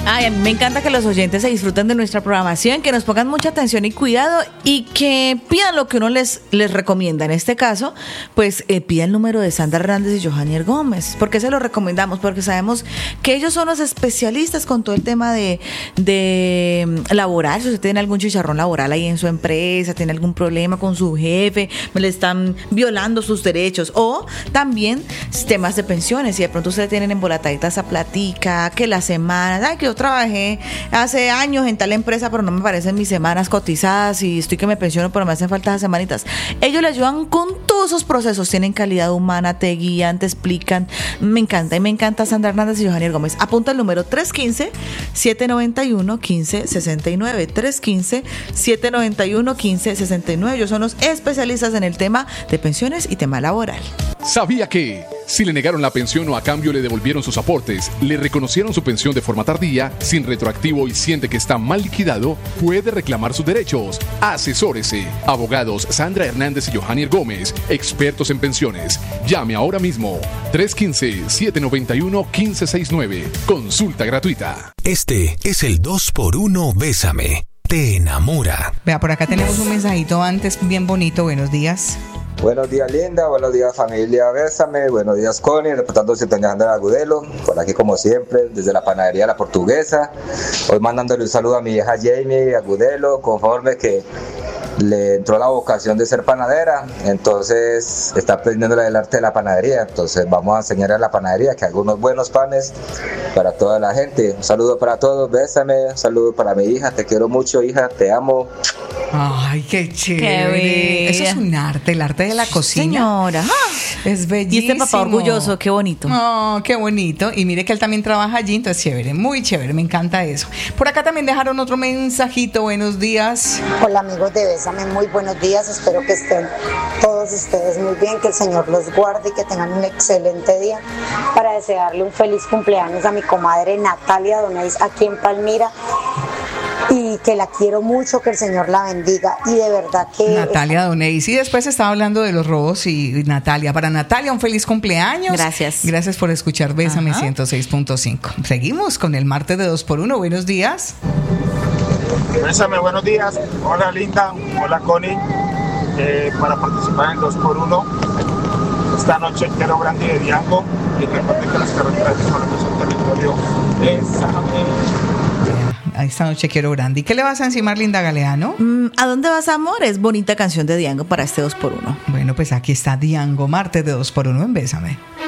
Ay, a mí me encanta que los oyentes se disfruten de nuestra programación, que nos pongan mucha atención y cuidado y que pidan lo que uno les recomienda. En este caso, pues pida el número de Sandra Hernández y Johanier Gómez. ¿Por qué se lo recomendamos? Porque sabemos que ellos son los especialistas con todo el tema de laboral. Si usted tiene algún chicharrón laboral ahí en su empresa, tiene algún problema con su jefe, le están violando sus derechos, o también temas de pensiones. Si de pronto ustedes tienen embolatadita esa platica, que las semanas, ay, que yo trabajé hace años en tal empresa, pero no me parecen mis semanas cotizadas y estoy que me pensiono, pero me hacen falta esas semanitas. Ellos le ayudan con todos esos procesos, tienen calidad humana, te guían, te explican. Me encanta, y me encanta Sandra Hernández y Johanier Gómez. Apunta el número 315-791-1569. 315-791-1569. Ellos son los especialistas en el tema de pensiones y tema laboral. ¿Sabía que si le negaron la pensión o a cambio le devolvieron sus aportes, le reconocieron su pensión de forma tardía, sin retroactivo y siente que está mal liquidado, puede reclamar sus derechos? Asesórese. Abogados Sandra Hernández y Johanier Gómez, expertos en pensiones. Llame ahora mismo. 315-791-1569. Consulta gratuita. Este es el 2x1 Bésame. Te enamora. Vea, por acá tenemos un mensajito antes bien bonito. Buenos días. Buenos días, Linda. Buenos días, familia Bésame. Buenos días, Connie. Reportando sintonía de Agudelo. Por aquí, como siempre, desde la panadería La Portuguesa. Hoy mandándole un saludo a mi hija Jamie Agudelo, conforme que le entró la vocación de ser panadera. Entonces, está aprendiendo el arte de la panadería. Entonces, vamos a enseñarle a la panadería que haga unos buenos panes para toda la gente. Un saludo para todos. Bésame. Un saludo para mi hija. Te quiero mucho, hija. Te amo. Ay, qué chévere. Qué Eso es un arte, el arte de la cocina. Señora. Es bellísimo. Y este papá orgulloso, qué bonito. Oh, qué bonito. Y mire que él también trabaja allí, entonces chévere, muy chévere, me encanta eso. Por acá también dejaron otro mensajito. Buenos días. Hola, amigos de Bésame, muy buenos días. Espero que estén todos ustedes muy bien, que el Señor los guarde y que tengan un excelente día. Para desearle un feliz cumpleaños a mi comadre Natalia Donés aquí en Palmira. Y que la quiero mucho, que el Señor la bendiga. Y de verdad que... Natalia Donés. Y después estaba hablando de los robos y Natalia. Para Natalia, un feliz cumpleaños. Gracias. Gracias por escuchar Bésame 106.5. Seguimos con el martes de 2x1. Buenos días. Bésame, buenos días. Hola, Linda. Hola, Connie. Para participar en 2x1. Esta noche quiero Brandy de Diango. Y recuerden que las carreteras de Colombia son territorio de Esta noche quiero Brandy. ¿Qué le vas a encimar, Linda Galeano? ¿A dónde vas, amor? Es bonita canción de Diango para este 2x1. Bueno, pues aquí está Diango, martes de 2x1 en Bésame.